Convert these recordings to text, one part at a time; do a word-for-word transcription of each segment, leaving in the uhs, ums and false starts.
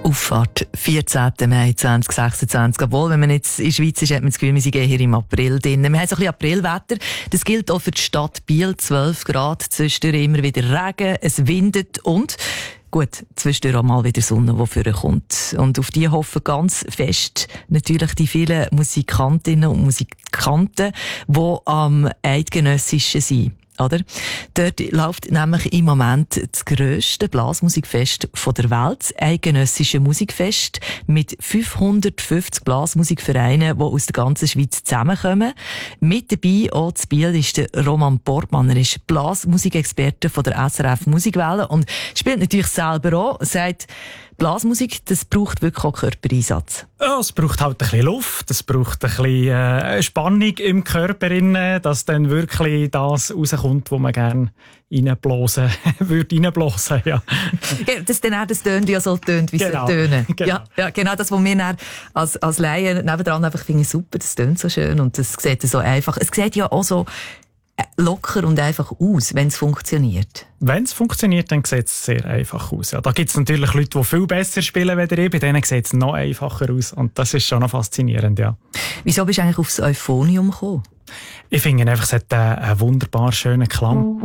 Auffahrt, vierzehnten Mai zweitausendsechsundzwanzig. Obwohl, wenn man jetzt in der Schweiz ist, hat man das Gefühl, wir sind hier im April drin. Wir haben so ein bisschen Aprilwetter. Das gilt auch für die Stadt Biel. zwölf Grad, zwischendurch immer wieder Regen, es windet und gut, zwischendurch auch mal wieder Sonne, die vorkommt. Und auf die hoffen ganz fest natürlich die vielen Musikantinnen und Musikanten, die am Eidgenössischen sind. Oder? Dort läuft nämlich im Moment das grösste Blasmusikfest von der Welt, das Eidgenössische Musikfest, mit fünfhundertfünfzig Blasmusikvereinen, die aus der ganzen Schweiz zusammenkommen. Mit dabei auch zu Biel ist der Roman Portmann. Er ist Blasmusikexperte von der S R F Musikwelle und spielt natürlich selber auch, sagt, Blasmusik, das braucht wirklich auch Körpereinsatz. Ja, es braucht halt ein bisschen Luft, es braucht ein bisschen äh, Spannung im Körper, dass dann wirklich das rauskommt, was man gerne reinblasen würde, reinblasen, ja. Ja, das dann auch das tönt, wie es soll tönt, wie genau. es tönen. Genau. Ja, ja, genau das, was wir dann als, als Laien nebendran einfach finden, super, das tönt so schön und das sieht so einfach, es sieht ja auch so locker und einfach aus, wenn es funktioniert. Wenn es funktioniert, dann sieht es sehr einfach aus. Ja, da gibt es natürlich Leute, die viel besser spielen als ich. Bei denen sieht es noch einfacher aus. Und das ist schon noch faszinierend, ja. Wieso bist du eigentlich aufs Euphonium gekommen? Ich finde einfach, es hat einen, einen wunderbar schönen Klang.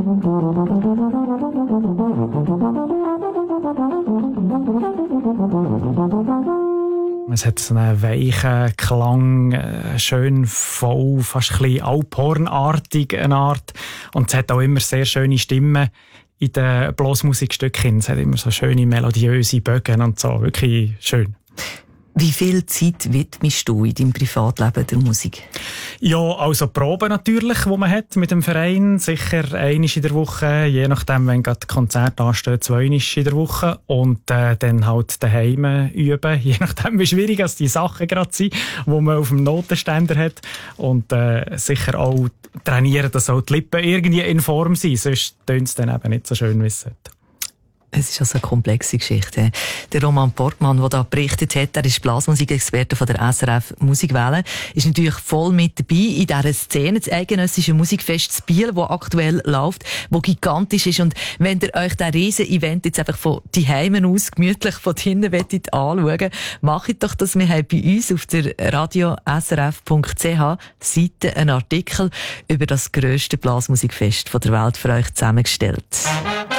Es hat so einen weichen Klang, äh, schön voll, fast ein bisschen alphornartig eine Art. Und es hat auch immer sehr schöne Stimmen in den Blasmusikstücken. Es hat immer so schöne melodiöse Bögen und so. Wirklich schön. Wie viel Zeit widmest du in deinem Privatleben der Musik? Ja, also Proben natürlich, die man hat mit dem Verein. Sicher einmal in der Woche, je nachdem, wenn gerade Konzerte anstehen, zweimal in der Woche. Und äh, dann halt daheim üben, je nachdem, wie schwierig es die Sachen gerade sind, die man auf dem Notenständer hat. Und äh, sicher auch trainieren, dass auch die Lippen irgendwie in Form sind. Sonst tönt es dann eben nicht so schön, wie es sollte. Es ist also eine komplexe Geschichte. Der Roman Portmann, der da berichtet hat, der ist Blasmusikexperte von der S R F Musikwelle, ist natürlich voll mit dabei in dieser Szene, das Eidgenössische Musikfest zu Biel, das aktuell läuft, das gigantisch ist. Und wenn ihr euch das riesen Event jetzt einfach von die Heimen aus gemütlich von hinten wollt anschauen, macht doch das. Wir haben bei uns auf der radio s r f punkt c h Seite einen Artikel über das grösste Blasmusikfest von der Welt für euch zusammengestellt.